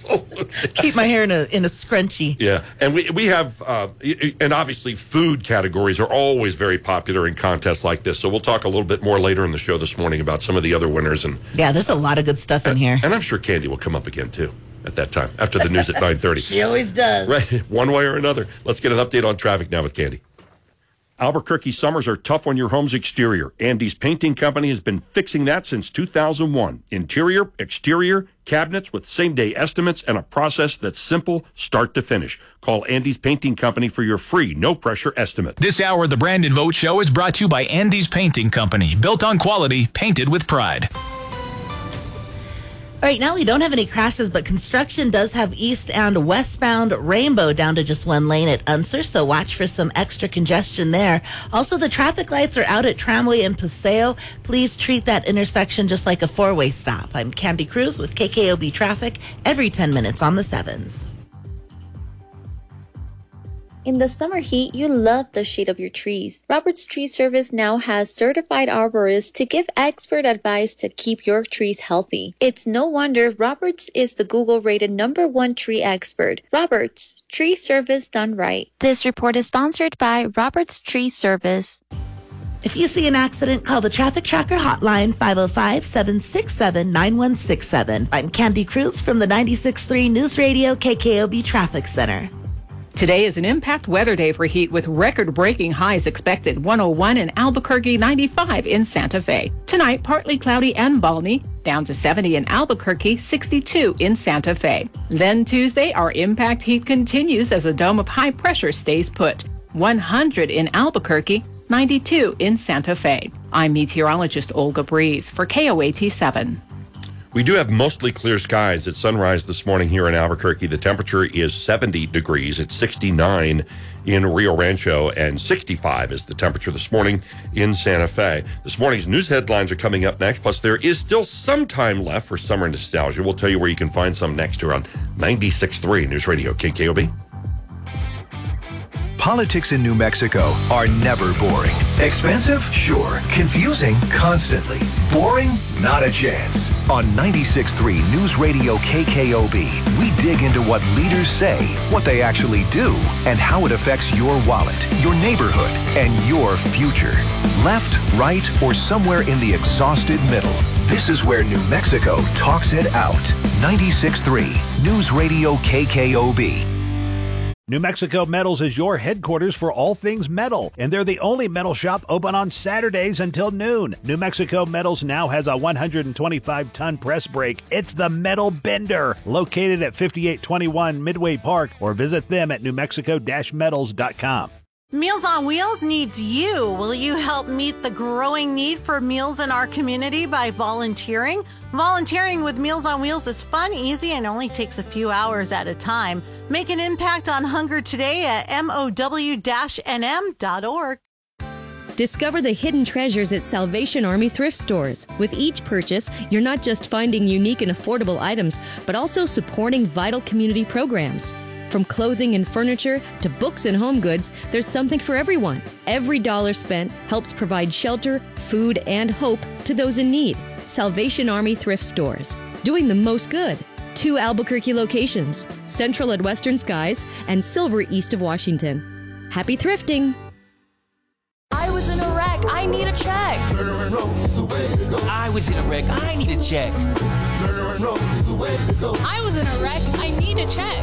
Keep my hair in a scrunchie. Yeah, and we have, and obviously food categories are always very popular in contests like this. So we'll talk a little bit more later in the show this morning about some of the other winners. And yeah, there's a lot of good stuff in here. And I'm sure Candy will come up again, too, at that time, after the news at 9:30. She always does. Right, one way or another. Let's get an update on traffic now with Candy. Albuquerque summers are tough on your home's exterior. Andy's Painting Company has been fixing that since 2001. Interior, exterior, cabinets with same-day estimates and a process that's simple start to finish. Call Andy's Painting Company for your free, no-pressure estimate. This hour of the Brandon Vogt Show is brought to you by Andy's Painting Company. Built on quality, painted with pride. Right now, we don't have any crashes, but construction does have east and westbound Rainbow down to just one lane at Unser, so watch for some extra congestion there. Also, the traffic lights are out at Tramway and Paseo. Please treat that intersection just like a four-way stop. I'm Candy Cruz with KKOB Traffic every 10 minutes on the 7s. In the summer heat, you love the shade of your trees. Roberts Tree Service now has certified arborists to give expert advice to keep your trees healthy. It's no wonder Roberts is the Google-rated #1 tree expert. Roberts, tree service done right. This report is sponsored by Roberts Tree Service. If you see an accident, call the Traffic Tracker hotline, 505-767-9167. I'm Candy Cruz from the 96.3 News Radio KKOB Traffic Center. Today is an impact weather day for heat with record-breaking highs expected. 101 in Albuquerque, 95 in Santa Fe. Tonight, partly cloudy and balmy, down to 70 in Albuquerque, 62 in Santa Fe. Then Tuesday, our impact heat continues as a dome of high pressure stays put. 100 in Albuquerque, 92 in Santa Fe. I'm meteorologist Olga Breeze for KOAT 7. We do have mostly clear skies at sunrise this morning here in Albuquerque. The temperature is 70 degrees. It's 69 in Rio Rancho, and 65 is the temperature this morning in Santa Fe. This morning's news headlines are coming up next, plus there is still some time left for summer nostalgia. We'll tell you where you can find some next here on 96.3 News Radio KKOB. Politics in New Mexico are never boring. Expensive? Sure. Confusing? Constantly. Boring? Not a chance. On 96.3 News Radio KKOB, we dig into what leaders say, what they actually do, and how it affects your wallet, your neighborhood, and your future. Left, right, or somewhere in the exhausted middle. This is where New Mexico talks it out. 96.3 News Radio KKOB. New Mexico Metals is your headquarters for all things metal, and they're the only metal shop open on Saturdays until noon. New Mexico Metals now has a 125-ton press brake. It's the Metal Bender, located at 5821 Midway Park, or visit them at newmexico-metals.com. Meals on Wheels needs you. Will you help meet the growing need for meals in our community by volunteering? Volunteering with Meals on Wheels is fun, easy, and only takes a few hours at a time. Make an impact on hunger today at mow-nm.org. Discover the hidden treasures at Salvation Army thrift stores. With each purchase, you're not just finding unique and affordable items, but also supporting vital community programs. From clothing and furniture to books and home goods, there's something for everyone. Every dollar spent helps provide shelter, food, and hope to those in need. Salvation Army thrift stores, doing the most good. 2 Albuquerque locations, Central at Western Skies and Silver east of Washington. Happy thrifting! I was in a wreck. I need a check. I was in a wreck. I need a check. I was in a wreck. I need a check.